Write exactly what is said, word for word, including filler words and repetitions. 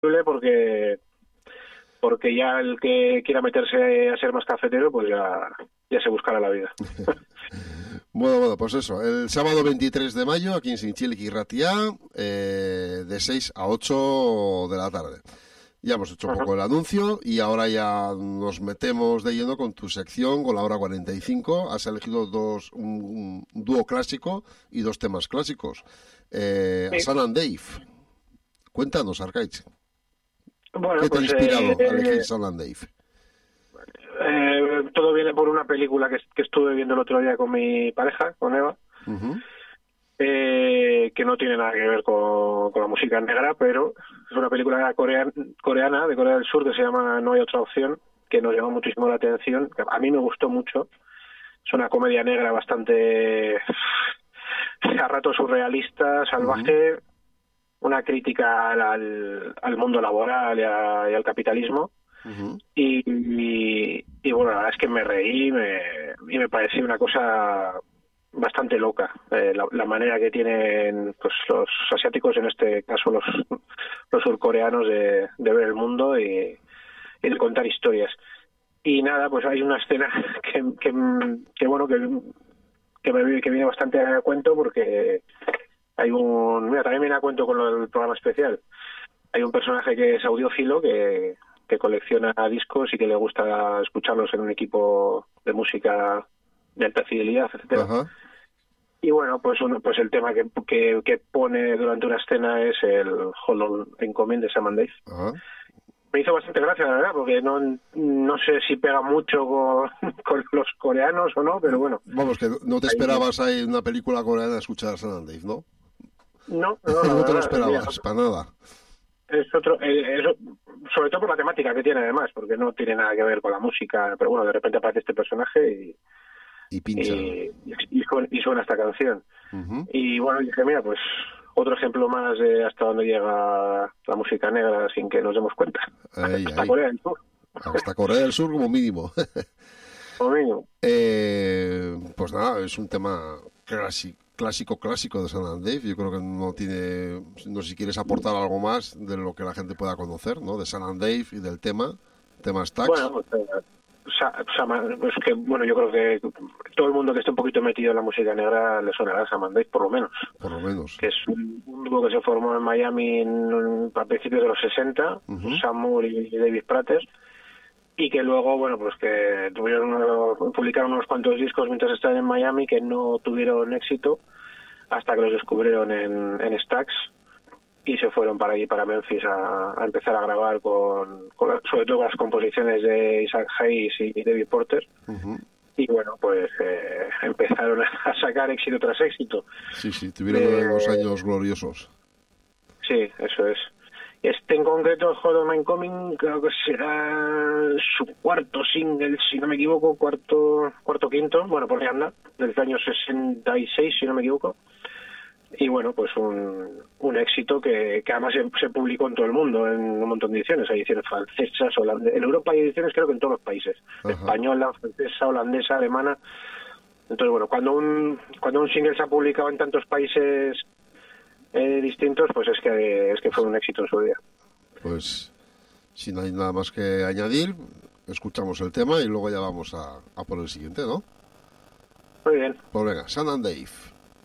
porque porque ya el que quiera meterse a ser más cafetero, pues ya, ya se buscará la vida. Bueno, bueno, pues eso, el sábado veintitrés de mayo, aquí en Sinchil y Ratia, eh, de seis a ocho de la tarde. Ya hemos hecho un poco el anuncio y ahora ya nos metemos de lleno con tu sección, con la hora cuarenta y cinco. Has elegido dos, un, un dúo clásico y dos temas clásicos. Eh, Sí. Sam and Dave. Cuéntanos, Arcaich. Bueno, ¿Qué te ha pues inspirado eh, a elegir Sam and Dave? eh, todo viene por una película que, que estuve viendo el otro día con mi pareja, con Eva, Uh-huh. eh, que no tiene nada que ver con, con la música negra, pero es una película coreana, coreana de Corea del Sur que se llama No hay otra opción, que nos llamó muchísimo la atención. A mí me gustó mucho. Es una comedia negra bastante a rato surrealista, salvaje, uh-huh. Una crítica al, al, al mundo laboral y, a, y al capitalismo. Uh-huh. Y, y, y bueno, la verdad es que me reí me, y me pareció una cosa bastante loca, eh, la, la manera que tienen pues, los asiáticos, en este caso los, los surcoreanos, de, de ver el mundo y, y de contar historias. Y nada, pues hay una escena que, que, que bueno, que, que, me, que viene bastante a cuento, porque hay un... Mira, también viene a cuento con lo del programa especial. Hay un personaje que es audiófilo, que, que colecciona discos y que le gusta escucharlos en un equipo de música de alta fidelidad, etcétera. Uh-huh. Y bueno, pues uno, pues el tema que, que, que pone durante una escena es el Hold On in Command de Sam and Dave. Uh-huh. Me hizo bastante gracia, la verdad, porque no no sé si pega mucho con, con los coreanos o no, pero bueno. Vamos, que no te esperabas ahí en una película coreana escuchar a Sam and Dave, ¿no? No, no, no verdad, te lo esperabas, mira, para nada. Es otro, es, sobre todo por la temática que tiene, además, porque no tiene nada que ver con la música, pero bueno, de repente aparece este personaje y y pincha y, y, suena, y suena esta canción. Uh-huh. Y bueno, dije, mira, pues otro ejemplo más de hasta dónde llega la música negra sin que nos demos cuenta. Ay, hasta ay. Corea del Sur. Hasta Corea del Sur como mínimo. Como mínimo. Eh, pues nada, es un tema clásico. Clásico, clásico de Sam and Dave. Yo creo que no tiene, no sé si quieres aportar algo más de lo que la gente pueda conocer, ¿no? De Sam and Dave y del tema, tema Stax. Bueno, pues, pues que, bueno, yo creo que todo el mundo que esté un poquito metido en la música negra le sonará a Sam and Dave, por lo menos. Por lo menos. Que es un, un grupo que se formó en Miami en, a principios de los sesenta, uh-huh. Sam Moore y David Prater, y que luego, bueno, pues que tuvieron uno, publicaron unos cuantos discos mientras estaban en Miami que no tuvieron éxito hasta que los descubrieron en, en Stax y se fueron para allí, para Memphis, a, a empezar a grabar con, con, sobre todo con las composiciones de Isaac Hayes y David Porter. Uh-huh. Y bueno, pues eh, empezaron a sacar éxito tras éxito. Sí, sí, tuvieron eh, unos años gloriosos. Sí, eso es. Este en concreto, Hold On in Coming, creo que será su cuarto single, si no me equivoco, cuarto cuarto quinto, bueno, por ahí anda, del año sesenta y seis, si no me equivoco. Y bueno, pues un, un éxito que, que además se, se publicó en todo el mundo, en un montón de ediciones. Hay ediciones francesas, holandesas. En Europa hay ediciones creo que en todos los países. Ajá. Española, francesa, holandesa, alemana. Entonces, bueno, cuando un cuando un single se ha publicado en tantos países eh, distintos, pues es que es que fue un éxito en su día. Pues, si no hay nada más que añadir, escuchamos el tema y luego ya vamos a, a por el siguiente, ¿no? Muy bien. Pues venga, Sam and Dave.